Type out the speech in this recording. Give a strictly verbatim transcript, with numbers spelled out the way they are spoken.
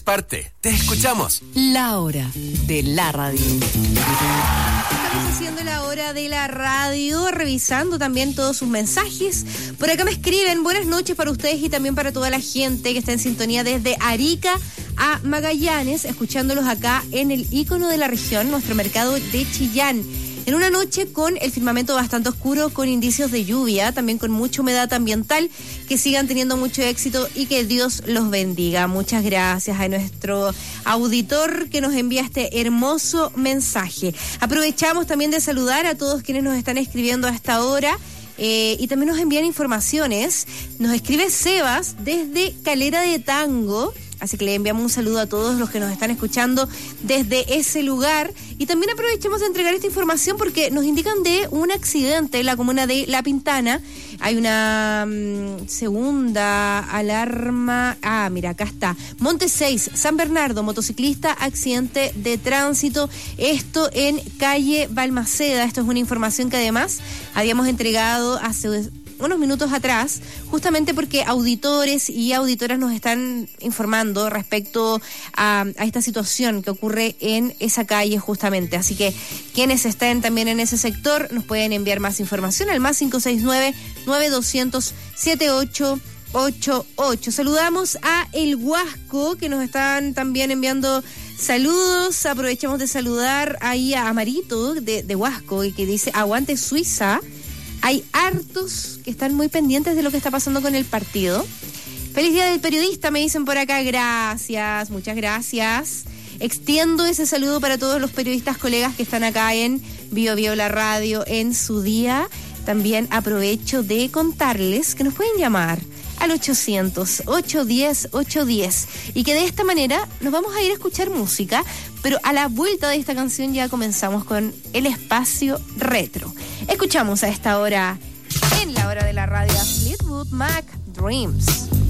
Parte, te escuchamos. La hora de la radio. Estamos haciendo la hora de la radio, revisando también todos sus mensajes. Por acá me escriben, buenas noches para ustedes y también para toda la gente que está en sintonía desde Arica a Magallanes, escuchándolos acá en el ícono de la región, nuestro mercado de Chillán. En una noche con el firmamento bastante oscuro, con indicios de lluvia, también con mucha humedad ambiental, que sigan teniendo mucho éxito y que Dios los bendiga. Muchas gracias a nuestro auditor que nos envía este hermoso mensaje. Aprovechamos también de saludar a todos quienes nos están escribiendo a esta hora. Eh, y también nos envían informaciones. Nos escribe Sebas desde Calera de Tango. Así que le enviamos un saludo a todos los que nos están escuchando desde ese lugar. Y también aprovechemos de entregar esta información porque nos indican de un accidente en la comuna de La Pintana. Hay una um, segunda alarma. Ah, mira, acá está. Monte seis, San Bernardo, motociclista, accidente de tránsito. Esto en calle Balmaceda. Esto es una información que además habíamos entregado hace unos minutos atrás, justamente porque auditores y auditoras nos están informando respecto a, a esta situación que ocurre en esa calle justamente. Así que quienes estén también en ese sector nos pueden enviar más información al más cinco seis nueve, nueve dos cero cero, siete ocho ocho ocho. Saludamos a El Huasco, que nos están también enviando saludos. Aprovechamos de saludar ahí a Amarito de, de Huasco, y que dice aguante Suiza. Hay hartos que están muy pendientes de lo que está pasando con el partido. Feliz Día del Periodista, me dicen por acá. Gracias, muchas gracias. Extiendo ese saludo para todos los periodistas colegas que están acá en Bio Bio La Radio en su día. También aprovecho de contarles que nos pueden llamar al ochocientos, ochocientos diez, ochocientos diez y que de esta manera nos vamos a ir a escuchar música, pero a la vuelta de esta canción ya comenzamos con el espacio retro. Escuchamos a esta hora, en la hora de la radio, a Fleetwood Mac, Dreams.